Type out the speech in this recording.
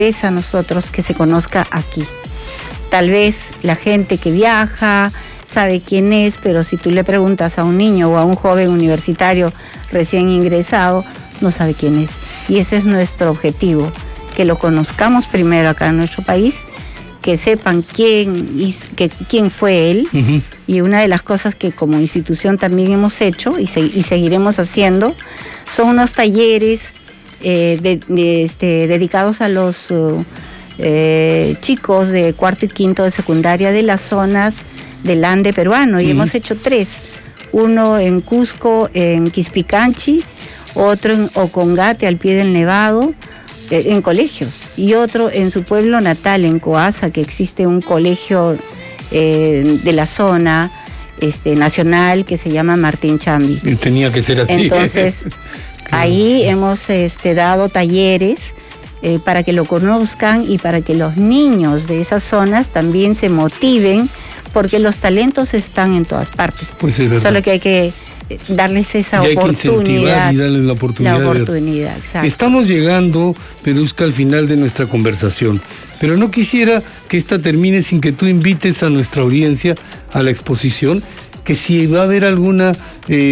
es a nosotros que se conozca aquí. Tal vez la gente que viaja sabe quién es, pero si tú le preguntas a un niño o a un joven universitario recién ingresado, no sabe quién es. Y ese es nuestro objetivo, que lo conozcamos primero acá en nuestro país, que sepan quién fue él. Uh-huh. Y una de las cosas que como institución también hemos hecho y seguiremos haciendo son unos talleres dedicados a los chicos de cuarto y quinto de secundaria de las zonas del Ande peruano. Y hemos hecho 3, uno en Cusco, en Quispicanchi, otro en Ocongate, al pie del Nevado, en colegios, y otro en su pueblo natal, en Coasa, que existe un colegio de la zona nacional que se llama Martín Chambi. Tenía que ser así. Entonces, ahí hemos dado talleres para que lo conozcan y para que los niños de esas zonas también se motiven, porque los talentos están en todas partes. Pues es verdad. Solo que hay que darles esa y oportunidad. Hay que incentivar y darles la oportunidad. La oportunidad, exacto. Estamos llegando, Perusca, al final de nuestra conversación, pero no quisiera que esta termine sin que tú invites a nuestra audiencia a la exposición, que si va a haber alguna